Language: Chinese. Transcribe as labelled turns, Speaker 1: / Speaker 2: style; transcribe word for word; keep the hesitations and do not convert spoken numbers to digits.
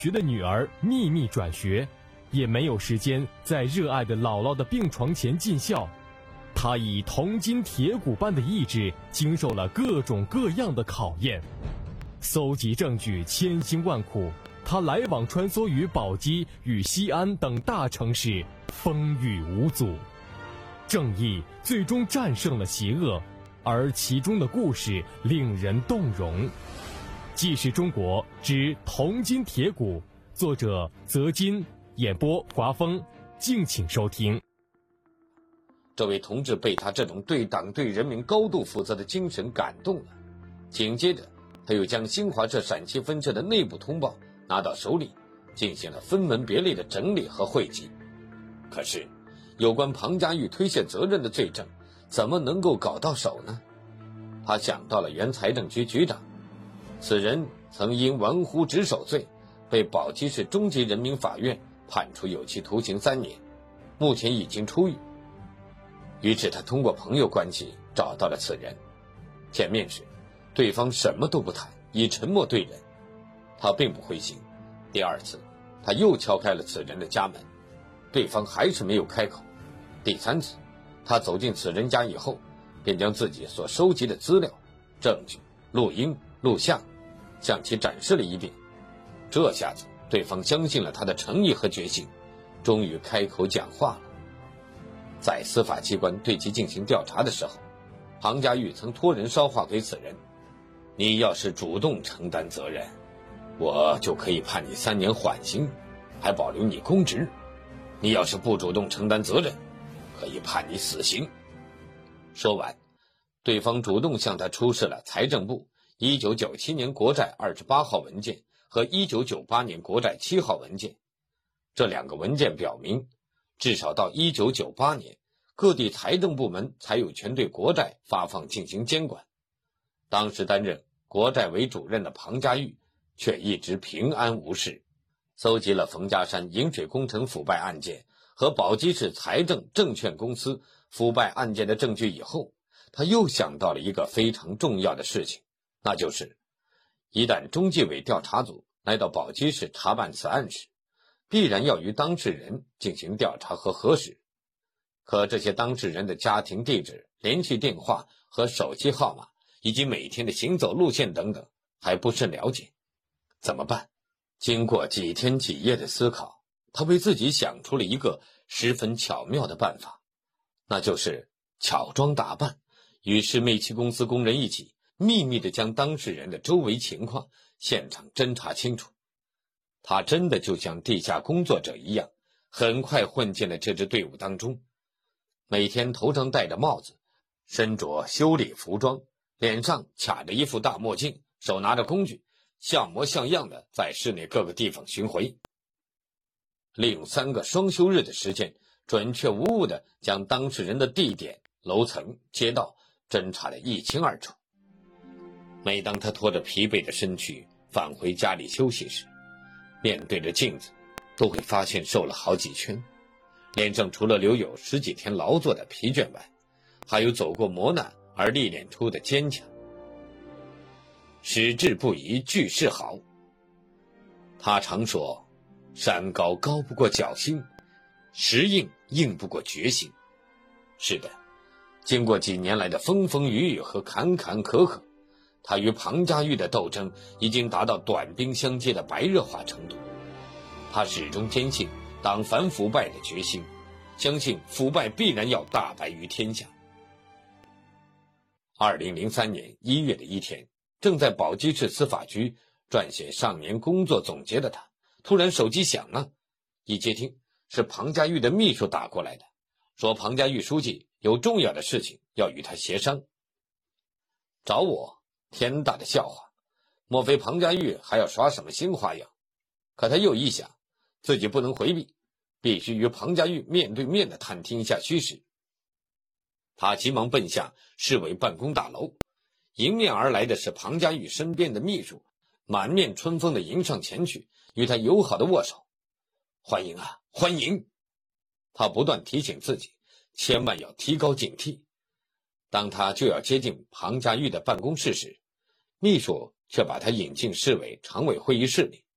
Speaker 1: 学的女儿秘密转学，也没有时间在热爱的姥姥的病床前尽孝。他以铜筋铁骨般的意志，经受了各种各样的考验，搜集证据千辛万苦。他来往穿梭于宝鸡与西安等大城市，风雨无阻，正义最终战胜了邪恶，而其中的故事令人动容。既是中国之铜筋铁骨，作者泽金，演播华峰，敬请收听。
Speaker 2: 这位同志被他这种对党对人民高度负责的精神感动了，紧接着他又将新华社陕西分社的内部通报拿到手里，进行了分门别类的整理和汇集。可是有关庞家玉推卸责任的罪证怎么能够搞到手呢？他想到了原财政局局长，此人曾因玩忽职守罪被宝鸡市中级人民法院判处有期徒刑三年，目前已经出狱。于是他通过朋友关系找到了此人，见面时对方什么都不谈，以沉默对人。他并不灰心，第二次他又敲开了此人的家门，对方还是没有开口。第三次他走进此人家以后，便将自己所收集的资料、证据、录音、录像向其展示了一遍。这下子对方相信了他的诚意和决心，终于开口讲话了。在司法机关对其进行调查的时候，庞家玉曾托人捎话给此人，你要是主动承担责任，我就可以判你三年缓刑，还保留你公职；你要是不主动承担责任，可以判你死刑。说完，对方主动向他出示了财政部一九九七年国债二十八号文件和一九九八年国债七号文件。这两个文件表明，至少到一九九八年，各地财政部门才有权对国债发放进行监管。当时担任国债委主任的庞家玉却一直平安无事。搜集了冯家山引水工程腐败案件和宝鸡市财政证券公司腐败案件的证据以后，他又想到了一个非常重要的事情，那就是一旦中纪委调查组来到宝鸡市查办此案时，必然要与当事人进行调查和核实。可这些当事人的家庭地址、联系电话和手机号码，以及每天的行走路线等等，还不甚了解。怎么办？经过几天几夜的思考，他为自己想出了一个十分巧妙的办法，那就是巧装打扮，与市煤气公司工人一起秘密地将当事人的周围情况现场侦查清楚。他真的就像地下工作者一样，很快混进了这支队伍当中。每天头上戴着帽子，身着修理服装，脸上卡着一副大墨镜，手拿着工具，像模像样的在市内各个地方巡回，利用三个双休日的时间，准确无误地将当事人的地点、楼层、街道侦查得一清二楚。每当他拖着疲惫的身躯返回家里休息时，面对着镜子都会发现瘦了好几圈，脸上除了留有十几天劳作的疲倦外，还有走过磨难而历练出的坚强。矢志不移，句式好。他常说，山高高不过侥幸，石硬硬不过决心。是的，经过几年来的风风雨雨和坎坎坷坷，他与庞家玉的斗争已经达到短兵相接的白热化程度。他始终坚信党反腐败的决心，相信腐败必然要大白于天下。二零零三年一月的一天，正在宝鸡市司法局撰写上年工作总结的他，突然手机响了，一接听是庞家玉的秘书打过来的，说庞家玉书记有重要的事情要与他协商。找我？天大的笑话！莫非庞家玉还要耍什么新花样？可他又一想，自己不能回避，必须与庞家玉面对面的探听一下虚实。他急忙奔向市委办公大楼，迎面而来的是庞家玉身边的秘书，满面春风的迎上前去，与他友好的握手。欢迎啊，欢迎！他不断提醒自己，千万要提高警惕。当他就要接近庞家玉的办公室时，秘书却把他引进市委常委会议室里，